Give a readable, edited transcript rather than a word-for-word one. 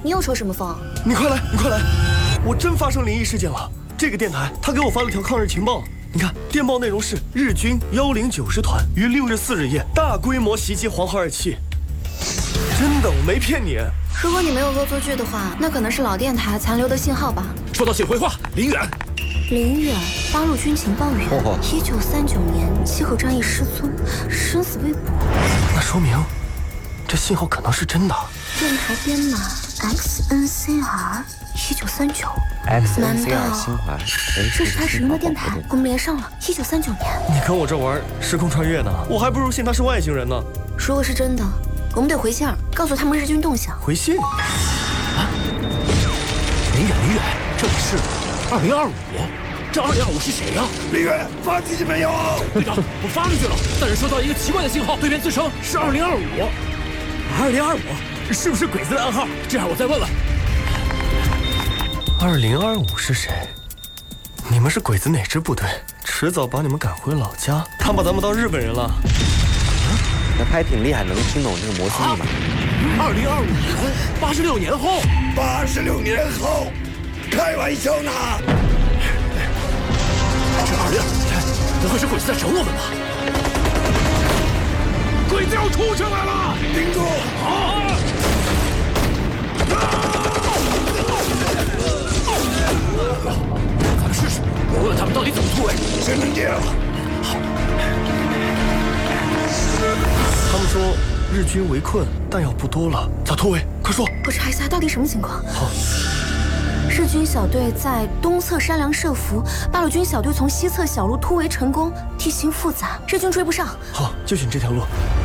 你又抽什么风？ 你快来，你快来！我真发生灵异事件了。这个电台他给我发了条抗日情报，你看，电报内容是日军1090团于6月4日夜大规模袭击黄河2期。真的，我没骗你。 如果你没有恶作剧的话，那可能是老电台残留的信号吧。 收到请回话，林远。 林远，八路军情报员。1939年气候战役失踪，生死未卜。 那说明这信号可能是真的。 电台编码 XNCR 1939。 XNCR 新华， 这是他使用的电台，我们连上了。1939年。 你跟我这玩时空穿越呢？我还不如信他是外星人呢。 如果是真的，我们得回信儿，告诉他们日军动向。 回信？ 啊！林远，这里是2025。这2025是谁呀？ 林远，发进去没有？ 队长，我发出去了，但是收到一个奇怪的信号，对面自称是2025。2025是不是鬼子的暗号？这样我再问问。 2025是谁？你们是鬼子哪支部队？迟早把你们赶回老家。他把咱们当日本人了。 那他还挺厉害，能听懂这个摩斯密码。 2025年，86年后。 86年后，开玩笑呢？ 这2025年，不会是鬼子在整我们吧？鬼子要出城来了！ 顶住！ 好！咱们试试，我问问他们到底怎么突围。 只能这样了。 他们说日军围困，弹药不多了，咋突围？快说！ 我查一下到底什么情况。 好。 日军小队在东侧山梁设伏，八路军小队从西侧小路突围成功，地形复杂，日军追不上。 好，就选这条路。